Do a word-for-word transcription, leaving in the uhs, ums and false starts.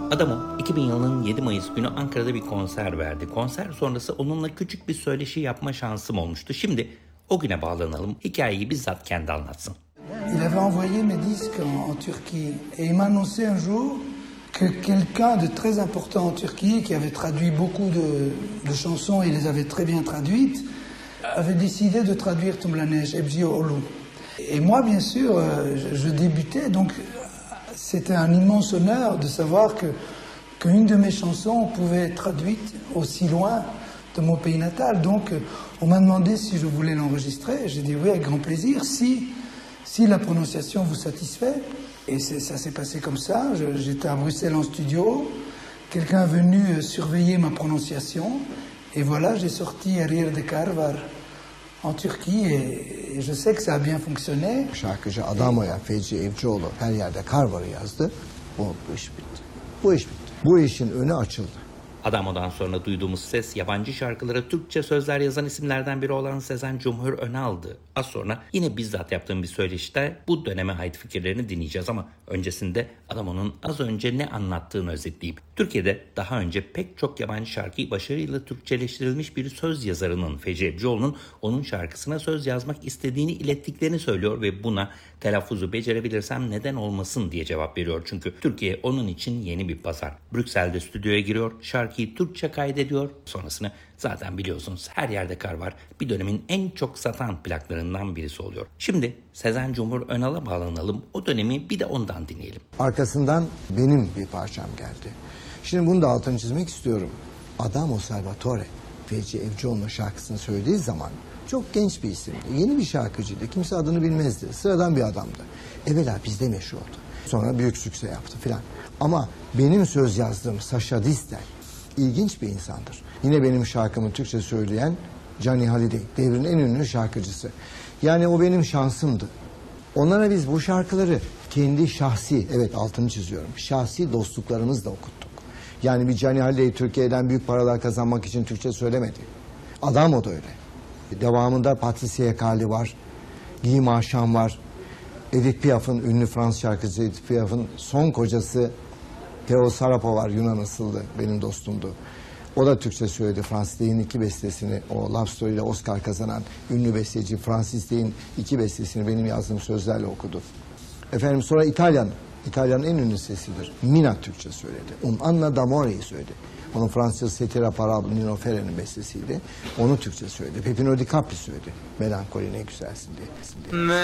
Adamo iki bin yılının yedi Mayıs günü Ankara'da bir konser verdi. Konser sonrası onunla küçük bir söyleşi yapma şansım olmuştu. Şimdi o güne bağlanalım. Hikayeyi bizzat kendi anlatsın. Il avait envoyé mes disques en, en Turquie et il m'a annoncé un jour que quelqu'un de très important en Turquie, qui avait traduit beaucoup de, de chansons et les avait très bien traduites, avait décidé de traduire Tumlanesh Ebji Olu. Et moi, bien sûr, je, je débutais, donc c'était un immense honneur de savoir que qu'une de mes chansons pouvait être traduite aussi loin de mon pays natal. Donc, on m'a demandé si je voulais l'enregistrer. J'ai dit oui, avec grand plaisir, si, si la prononciation vous satisfait. Et ça s'est passé comme ça. J'étais à Bruxelles en studio. Quelqu'un est venu surveiller ma prononciation. Et voilà, j'ai sorti Ariel de Karvar en Türkiye et, et je sais que ça a bien fonctionné. Şarkıcı Adamo'ya Feyci Evcioğlu her yerde Karvar'ı yazdı. Bu, bu iş bitti. Bu iş bitti. Bu işin önü açıldı. Adamo'dan sonra duyduğumuz ses yabancı şarkılara Türkçe sözler yazan isimlerden biri olan Sezen Cumhur Önal'dı. Az sonra yine bizzat yaptığım bir söyleşide bu döneme ait fikirlerini dinleyeceğiz ama öncesinde Adamo'nun az önce ne anlattığını özetleyip Türkiye'de daha önce pek çok yabancı şarkıyı başarıyla Türkçeleştirilmiş bir söz yazarının Feyci Evcioğlu'nun onun şarkısına söz yazmak istediğini ilettiklerini söylüyor ve buna telaffuzu becerebilirsem neden olmasın diye cevap veriyor. Çünkü Türkiye onun için yeni bir pazar. Brüksel'de stüdyoya giriyor, şarkıyı Türkçe kaydediyor. Sonrasını zaten biliyorsunuz her yerde kar var. Bir dönemin en çok satan plaklarından birisi oluyor. Şimdi Sezen Cumhur Önal'a bağlanalım. O dönemi bir de ondan dinleyelim. Arkasından benim bir parçam geldi. Şimdi bunu da altını çizmek istiyorum. Adamo Salvatore, Feyci Evcioğlu'nun şarkısını söylediği zaman çok genç bir isimdi. Yeni bir şarkıcıydı. Kimse adını bilmezdi. Sıradan bir adamdı. Evvela bizde meşhur oldu. Sonra büyük sükse yaptı filan. Ama benim söz yazdığım Sasha Distel ilginç bir insandır. Yine benim şarkımı Türkçe söyleyen Johnny Hallyday, devrin en ünlü şarkıcısı. Yani o benim şansımdı. Onlara biz bu şarkıları kendi şahsi, evet altını çiziyorum, şahsi dostluklarımızla okuttuk. Yani bir Johnny Hallyday Türkiye'den büyük paralar kazanmak için Türkçe söylemedi. Adamo da öyle. Devamında Patricia Cavalli var, Guy Marchand var. Edith Piaf'ın, ünlü Fransız şarkıcı Edith Piaf'ın son kocası Theo Sarapo var, Yunan asıllı, benim dostumdu. O da Türkçe söyledi. Francis Dey'in iki bestesini, o Love Story ile Oscar kazanan ünlü besteci Francis Dey'in iki bestesini benim yazdığım sözlerle okudu. Efendim sonra İtalyan, İtalya'nın en ünlü sesidir. Mina Türkçe söyledi. Un Anna d'Amore'yi söyledi. Onun Fransız Setera Parablo Nino Ferre'nin bestesiydi. Onu Türkçe söyledi. Pepino Di Capri söyledi. Melankoli ne güzelsin diye.